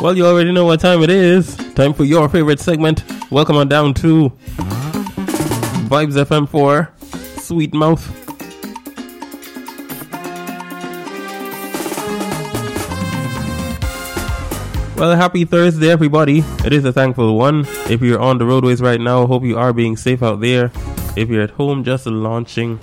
Well, you already know what time it is. Time for your favorite segment. Welcome on down to Vibes FM 4 Sweet Mouth. Well, happy Thursday, everybody. It is a thankful one. If you're on the roadways right now, hope you are being safe out there. If you're at home, just launching,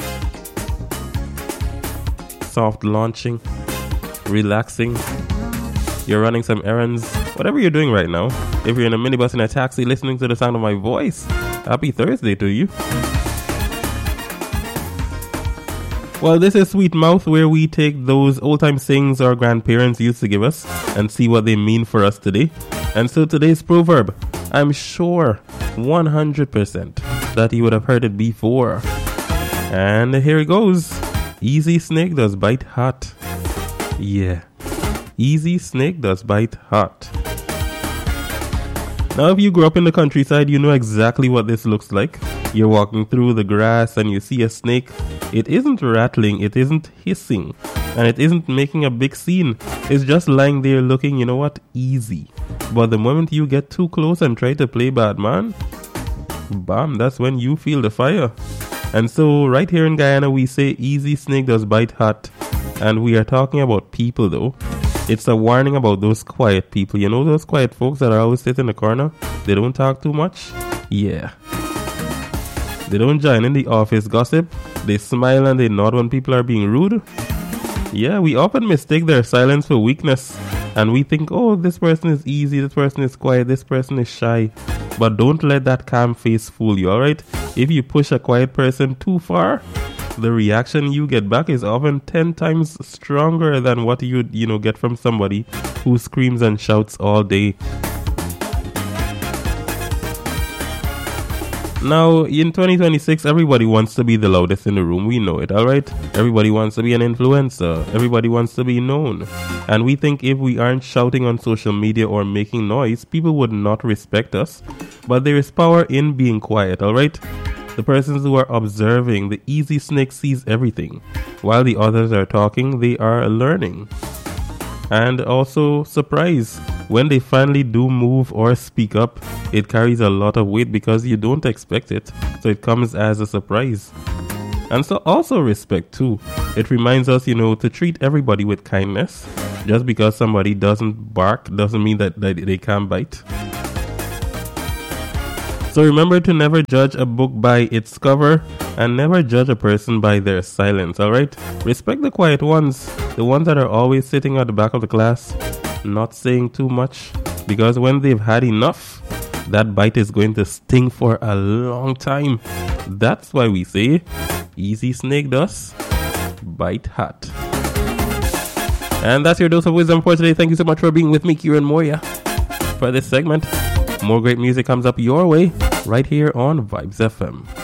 soft launching, relaxing, you're running some errands, whatever you're doing right now. If you're in a minibus, in a taxi, listening to the sound of my voice, happy Thursday to you. Well, this is Sweet Mouth, where we take those old-time sayings our grandparents used to give us and see what they mean for us today. And so today's proverb, I'm sure 100% that you would have heard it before. And here it goes. Easy snake does bite hot. Yeah. Easy snake does bite hot. Now, if you grew up in the countryside, you know exactly what this looks like. You're walking through the grass and you see a snake. It isn't rattling, it isn't hissing, and it isn't making a big scene. It's just lying there looking, you know what, easy. But the moment you get too close and try to play bad man, bam, that's when you feel the fire. And so right here in Guyana, we say easy snake does bite hot. And we are talking about people though. It's a warning about those quiet people. You know those quiet folks that are always sit in the corner? They don't talk too much? Yeah. They don't join in the office gossip. They smile and they nod when people are being rude. Yeah, we often mistake their silence for weakness. And we think, oh, this person is easy, this person is quiet, this person is shy. But don't let that calm face fool you, alright? If you push a quiet person too far, the reaction you get back is often 10 times stronger than what you get from somebody who screams and shouts all day. Now, in 2026, everybody wants to be the loudest in the room. We know it, alright? Everybody wants to be an influencer. Everybody wants to be known. And we think if we aren't shouting on social media or making noise, people would not respect us. But there is power in being quiet, alright? The persons who are observing, the easy snake sees everything. While the others are talking, they are learning. And also, surprise, when they finally do move or speak up, it carries a lot of weight because you don't expect it. So it comes as a surprise. And so also respect too. It reminds us, to treat everybody with kindness. Just because somebody doesn't bark doesn't mean that they can't bite. So remember to never judge a book by its cover and never judge a person by their silence, alright? Respect the quiet ones, the ones that are always sitting at the back of the class, not saying too much, because when they've had enough, that bite is going to sting for a long time. That's why we say, easy snake does bite hot. And that's your dose of wisdom for today. Thank you so much for being with me, Kieran Moya, for this segment. More great music comes up your way right here on Vibes FM.